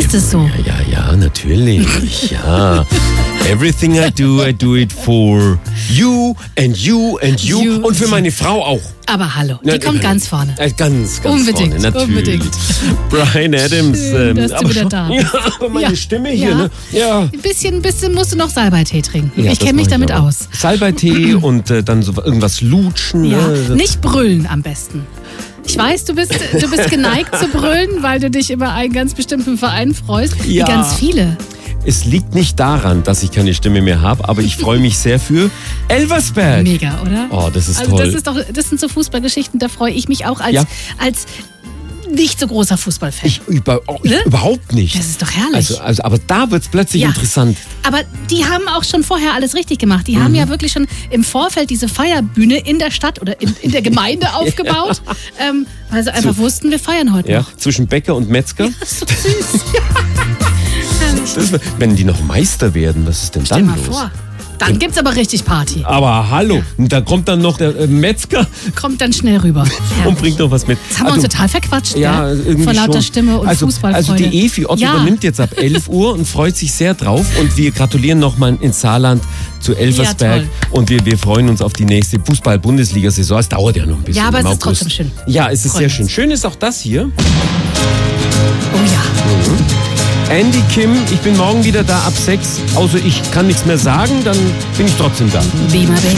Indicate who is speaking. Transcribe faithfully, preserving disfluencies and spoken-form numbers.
Speaker 1: dachtest so.
Speaker 2: Ja, ja, natürlich. Ja. Everything I do, I do it for you and you and you.
Speaker 1: You
Speaker 2: und für
Speaker 1: and
Speaker 2: meine Frau auch.
Speaker 1: Aber hallo, die
Speaker 2: Ja,
Speaker 1: kommt
Speaker 2: äh,
Speaker 1: ganz vorne.
Speaker 2: Äh, Ganz, ganz
Speaker 1: Unbedingt,
Speaker 2: vorne, natürlich.
Speaker 1: unbedingt.
Speaker 2: Bryan Adams.
Speaker 1: Schön, dass du
Speaker 2: aber
Speaker 1: wieder
Speaker 2: schon-
Speaker 1: da bist.
Speaker 2: Ja, aber meine
Speaker 1: Ja.
Speaker 2: Stimme hier,
Speaker 1: Ja.
Speaker 2: ne? Ja.
Speaker 1: Ein bisschen, ein bisschen musst du noch Salbeitee trinken.
Speaker 2: Ja,
Speaker 1: ich
Speaker 2: das
Speaker 1: kenne mich
Speaker 2: mach ich
Speaker 1: damit
Speaker 2: aber.
Speaker 1: aus.
Speaker 2: Salbeitee und äh, dann so irgendwas lutschen.
Speaker 1: Ja,
Speaker 2: Ne?
Speaker 1: nicht brüllen am besten. Ich weiß, du bist, du bist geneigt zu brüllen, weil du dich über einen ganz bestimmten Verein freust.
Speaker 2: Ja.
Speaker 1: Wie ganz viele.
Speaker 2: Es liegt nicht daran, dass ich keine Stimme mehr habe, aber ich freue mich sehr für Elversberg.
Speaker 1: Mega, oder?
Speaker 2: Oh, das ist
Speaker 1: also
Speaker 2: toll.
Speaker 1: Das, ist doch, das sind so Fußballgeschichten, da freue ich mich auch als,
Speaker 2: Ja.
Speaker 1: als nicht so großer Fußballfan.
Speaker 2: Ich, über, oh, ich
Speaker 1: Ne?
Speaker 2: überhaupt nicht.
Speaker 1: Das ist doch herrlich.
Speaker 2: Also, also, aber da wird es plötzlich
Speaker 1: Ja.
Speaker 2: interessant.
Speaker 1: Aber die haben auch schon vorher alles richtig gemacht. Die
Speaker 2: Mhm.
Speaker 1: haben ja wirklich schon im Vorfeld diese Feierbühne in der Stadt oder in, in der Gemeinde aufgebaut, ähm, weil sie einfach
Speaker 2: So.
Speaker 1: wussten, wir feiern heute
Speaker 2: Ja,
Speaker 1: noch.
Speaker 2: zwischen Bäcker und Metzger.
Speaker 1: So süß. Herrlich.
Speaker 2: Das, wenn die noch Meister werden, was ist denn
Speaker 1: Stell
Speaker 2: dann
Speaker 1: mal
Speaker 2: los?
Speaker 1: vor. Dann gibt's aber richtig Party.
Speaker 2: Aber hallo, und da kommt dann noch der äh, Metzger
Speaker 1: Kommt dann schnell rüber.
Speaker 2: und
Speaker 1: Herrlich.
Speaker 2: bringt noch was mit.
Speaker 1: Jetzt haben wir uns total verquatscht,
Speaker 2: ja,
Speaker 1: gell?
Speaker 2: irgendwie
Speaker 1: Vor lauter
Speaker 2: schon.
Speaker 1: Stimme und
Speaker 2: also,
Speaker 1: Fußballfreude.
Speaker 2: Also die Evi Otto
Speaker 1: Ja.
Speaker 2: übernimmt jetzt ab elf Uhr und freut sich sehr drauf. Und wir gratulieren nochmal ins Saarland zu Elversberg.
Speaker 1: Ja,
Speaker 2: und wir, wir freuen uns auf die nächste Fußball-Bundesliga-Saison. Es dauert ja noch ein bisschen.
Speaker 1: Ja, aber
Speaker 2: im
Speaker 1: es ist
Speaker 2: August.
Speaker 1: trotzdem schön.
Speaker 2: Ja, es ist
Speaker 1: Freuen
Speaker 2: sehr
Speaker 1: wir
Speaker 2: schön.
Speaker 1: uns.
Speaker 2: Schön ist auch das hier.
Speaker 1: Oh ja.
Speaker 2: Andy Kim, ich bin morgen wieder da ab sechs. Außer ich kann nichts mehr sagen, dann bin ich trotzdem da.
Speaker 1: Be my baby.